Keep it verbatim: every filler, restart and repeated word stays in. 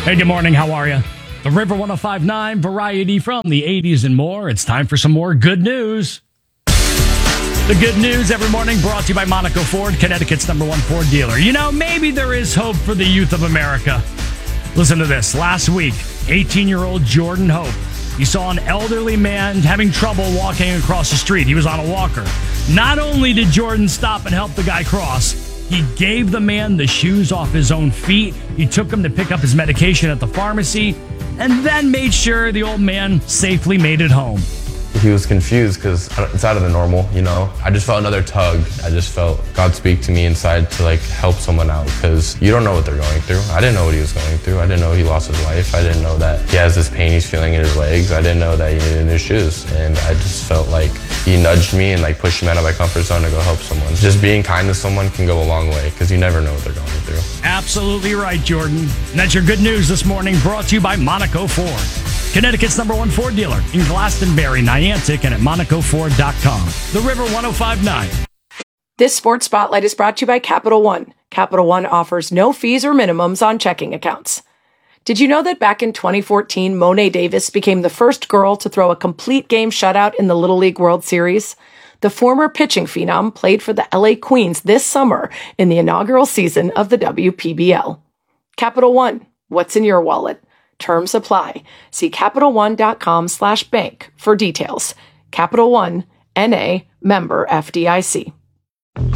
Hey, good morning. How are you? The River one oh five point nine variety from the eighties and more. It's time for some more good news. The good news every morning brought to you by Monaco Ford, Connecticut's number one Ford dealer. You know, maybe there is hope for the youth of America. Listen to this. Last week, eighteen-year-old Jordan Hope, he saw an elderly man having trouble walking across the street. He was on a walker. Not only did Jordan stop and help the guy cross, he gave the man the shoes off his own feet. He took him to pick up his medication at the pharmacy and then made sure the old man safely made it home. He was confused because it's out of the normal, you know. I just felt another tug. I just felt God speak to me inside to like help someone out because you don't know what they're going through. I didn't know what he was going through. I didn't know he lost his life. I didn't know that he has this pain he's feeling in his legs. I didn't know that he needed new shoes. And I just felt like he nudged me and like pushed me out of my comfort zone to go help someone. Just being kind to someone can go a long way because you never know what they're going through. Absolutely right, Jordan. And that's your good news this morning, brought to you by Monaco Ford, Connecticut's number one Ford dealer in Glastonbury, Niantic, and at monaco ford dot com. The River one oh five point nine. This Sports Spotlight is brought to you by Capital One. Capital One offers no fees or minimums on checking accounts. Did you know that back in twenty fourteen, Mo'ne Davis became the first girl to throw a complete game shutout in the Little League World Series? The former pitching phenom played for the L A Queens this summer in the inaugural season of the W P B L. Capital One, what's in your wallet? Terms apply. See Capital One dot com slash bank for details. Capital One, N A, member F D I C.